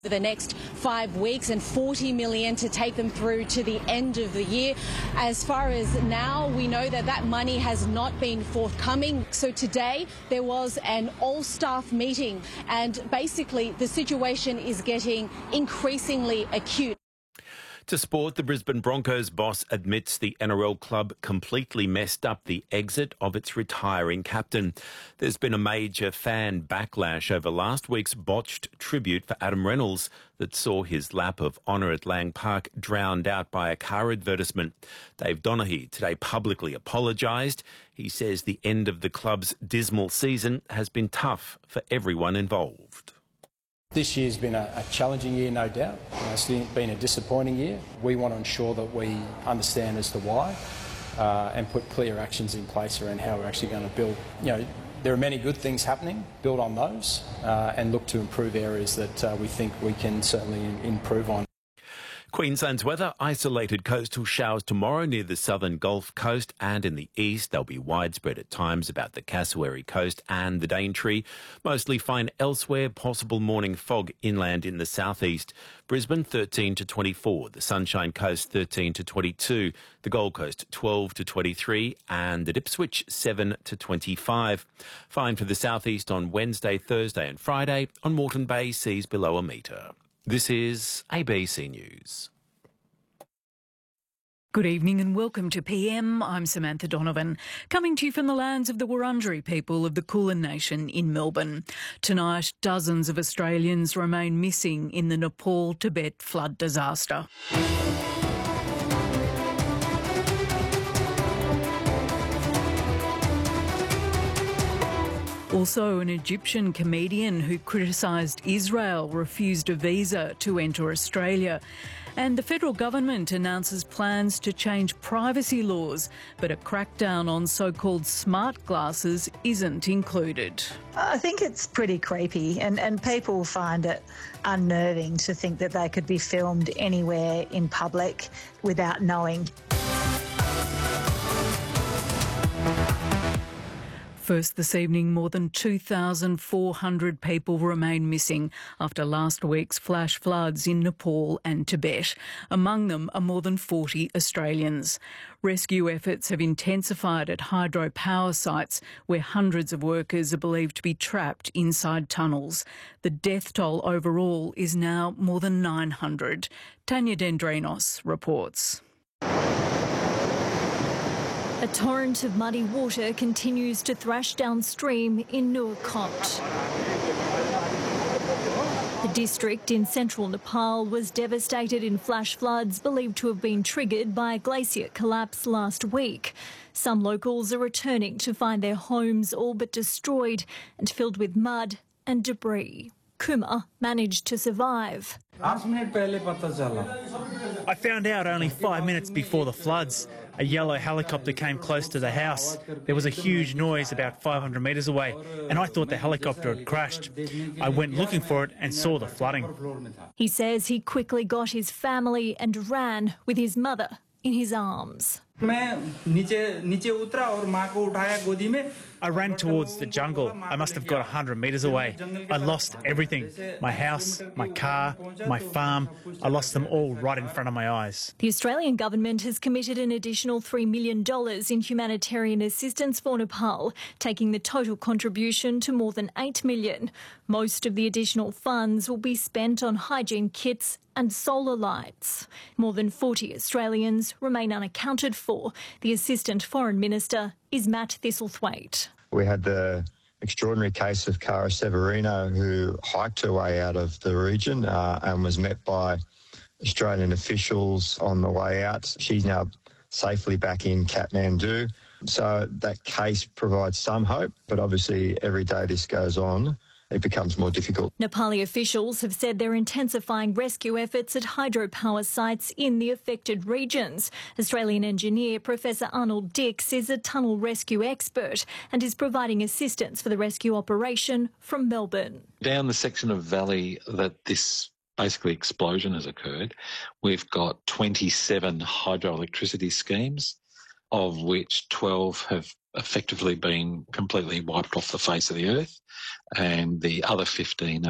For the next 5 weeks and $40 million to take them through to the end of the year. As far as now, we know that that money has not been forthcoming. So today there was an all-staff meeting and basically the situation is getting increasingly acute. To sport, the Brisbane Broncos boss admits the NRL club completely messed up the exit of its retiring captain. There's been a major fan backlash over last week's botched tribute for Adam Reynolds that saw his lap of honour at Lang Park drowned out by a car advertisement. Dave Donaghy today publicly apologised. He says the end of the club's dismal season has been tough for everyone involved. This year's been a challenging year, no doubt. It's been a disappointing year. We want to ensure that we understand as to why and put clear actions in place around how we're actually going to build. There are many good things happening. Build on those and look to improve areas that we think we can certainly improve on. Queensland's weather, isolated coastal showers tomorrow near the southern Gulf Coast and in the east. They'll be widespread at times about the Cassowary Coast and the Daintree. Mostly fine elsewhere, possible morning fog inland in the southeast. Brisbane 13 to 24, the Sunshine Coast 13 to 22, the Gold Coast 12 to 23 and at Ipswich 7 to 25. Fine for the southeast on Wednesday, Thursday and Friday. On Moreton Bay, seas below a metre. This is ABC News. Good evening and welcome to PM. I'm Samantha Donovan, coming to you from the lands of the Wurundjeri people of the Kulin Nation in Melbourne. Tonight, dozens of Australians remain missing in the Nepal-Tibet flood disaster. Also, an Egyptian comedian who criticised Israel refused a visa to enter Australia. And the federal government announces plans to change privacy laws, but a crackdown on so-called smart glasses isn't included. I think it's pretty creepy and people find it unnerving to think that they could be filmed anywhere in public without knowing. First this evening, more than 2,400 people remain missing after last week's flash floods in Nepal and Tibet. Among them are more than 40 Australians. Rescue efforts have intensified at hydropower sites where hundreds of workers are believed to be trapped inside tunnels. The death toll overall is now more than 900. Tanya Dendrinos reports. A torrent of muddy water continues to thrash downstream in Nuwakot. The district in central Nepal was devastated in flash floods believed to have been triggered by a glacier collapse last week. Some locals are returning to find their homes all but destroyed and filled with mud and debris. Kumar managed to survive. I found out only 5 minutes before the floods. A yellow helicopter came close to the house. There was a huge noise about 500 metres away, and I thought the helicopter had crashed. I went looking for it and saw the flooding. He says he quickly got his family and ran with his mother in his arms. I ran towards the jungle. I must have got 100 metres away. I lost everything. My house, my car, my farm. I lost them all right in front of my eyes. The Australian government has committed an additional $3 million in humanitarian assistance for Nepal, taking the total contribution to more than $8 million. Most of the additional funds will be spent on hygiene kits and solar lights. More than 40 Australians remain unaccounted for. The Assistant Foreign Minister is Matt Thistlethwaite. We had the extraordinary case of Cara Severino, who hiked her way out of the region and was met by Australian officials on the way out. She's now safely back in Kathmandu. So that case provides some hope, but obviously every day this goes on, it becomes more difficult. Nepali officials have said they're intensifying rescue efforts at hydropower sites in the affected regions. Australian engineer Professor Arnold Dix is a tunnel rescue expert and is providing assistance for the rescue operation from Melbourne. Down the section of valley that this basically explosion has occurred, we've got 27 hydroelectricity schemes, of which 12 have effectively been completely wiped off the face of the earth, and the other 15 are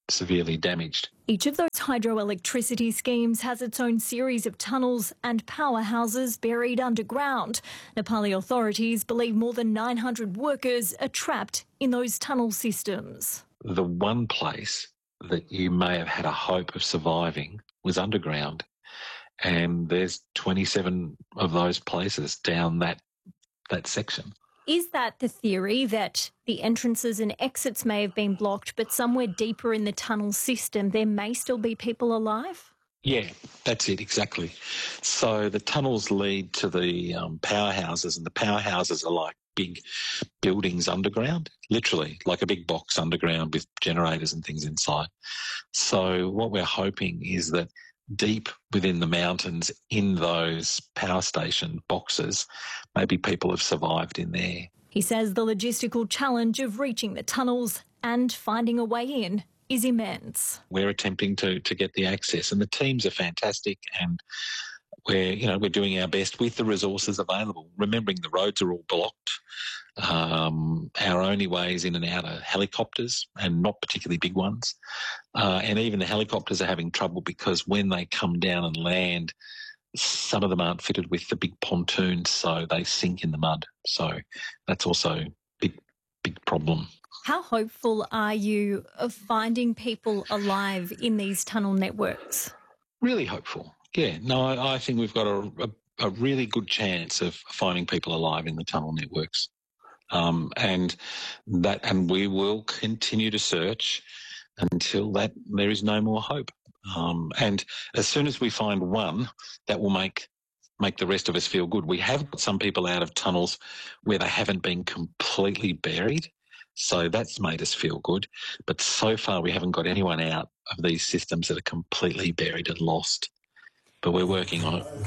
severely damaged. Each of those hydroelectricity schemes has its own series of tunnels and powerhouses buried underground. Nepali authorities believe more than 900 workers are trapped in those tunnel systems. The one place that you may have had a hope of surviving was underground, and there's 27 of those places down that section. Is that the theory, that the entrances and exits may have been blocked, but somewhere deeper in the tunnel system there may still be people alive? Yeah, that's it, exactly. So the tunnels lead to the powerhouses, and the powerhouses are like big buildings underground, literally like a big box underground with generators and things inside. So what we're hoping is that deep within the mountains in those power station boxes, maybe people have survived in there. He says the logistical challenge of reaching the tunnels and finding a way in is immense. We're attempting to get the access, and the teams are fantastic, and we're doing our best with the resources available, remembering the roads are all blocked. Our only ways in and out are helicopters, and not particularly big ones. And even the helicopters are having trouble because when they come down and land, some of them aren't fitted with the big pontoons, so they sink in the mud. So that's also a big problem. How hopeful are you of finding people alive in these tunnel networks? Really hopeful. Yeah, no, I think we've got a really good chance of finding people alive in the tunnel networks. And we will continue to search until there is no more hope. And as soon as we find one, that will make the rest of us feel good. We have got some people out of tunnels where they haven't been completely buried, so that's made us feel good. But so far we haven't got anyone out of these systems that are completely buried and lost. But we're working on it.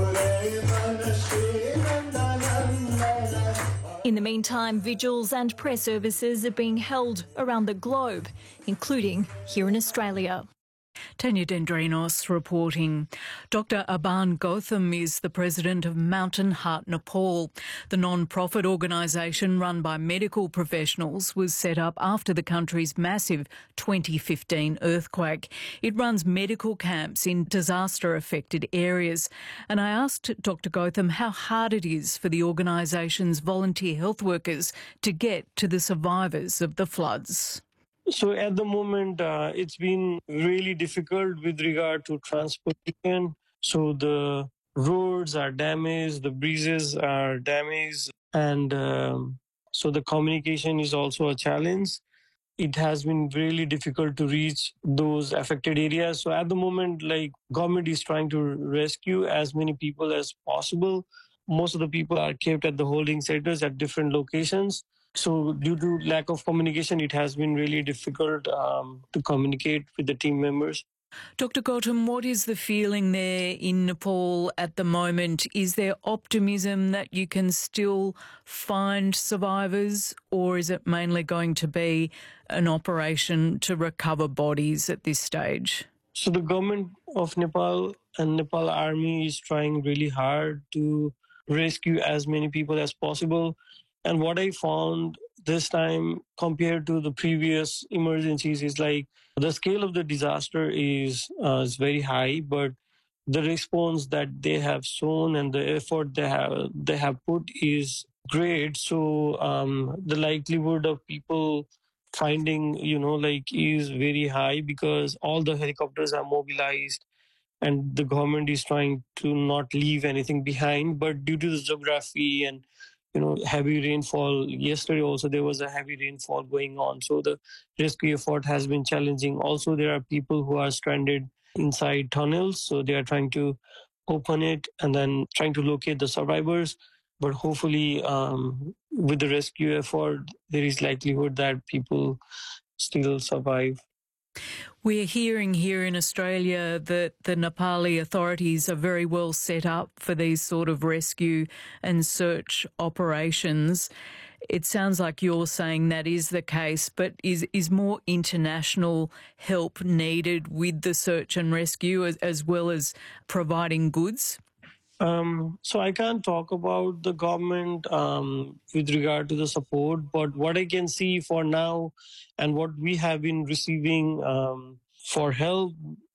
In the meantime, vigils and prayer services are being held around the globe, including here in Australia. Tanya Dendrinos reporting. Dr. Aban Gautam is the president of Mountain Heart Nepal. The non-profit organisation run by medical professionals was set up after the country's massive 2015 earthquake. It runs medical camps in disaster-affected areas. And I asked Dr. Gautam how hard it is for the organisation's volunteer health workers to get to the survivors of the floods. So at the moment, it's been really difficult with regard to transportation. So the roads are damaged, the bridges are damaged, and so the communication is also a challenge. It has been really difficult to reach those affected areas. So at the moment, government is trying to rescue as many people as possible. Most of the people are kept at the holding centers at different locations. So due to lack of communication, it has been really difficult to communicate with the team members. Dr. Gautam, what is the feeling there in Nepal at the moment? Is there optimism that you can still find survivors, or is it mainly going to be an operation to recover bodies at this stage? So the government of Nepal and Nepal Army is trying really hard to rescue as many people as possible. And what I found this time compared to the previous emergencies is the scale of the disaster is very high, but the response that they have shown and the effort they have put is great. So the likelihood of people finding, is very high because all the helicopters are mobilized and the government is trying to not leave anything behind. But due to the geography and heavy rainfall. Yesterday also there was a heavy rainfall going on. So the rescue effort has been challenging. Also, there are people who are stranded inside tunnels. So they are trying to open it and then trying to locate the survivors. But hopefully with the rescue effort, there is likelihood that people still survive. We're hearing here in Australia that the Nepali authorities are very well set up for these sort of rescue and search operations. It sounds like you're saying that is the case, but is more international help needed with the search and rescue as well as providing goods? So I can't talk about the government with regard to the support, but what I can see for now and what we have been receiving for help,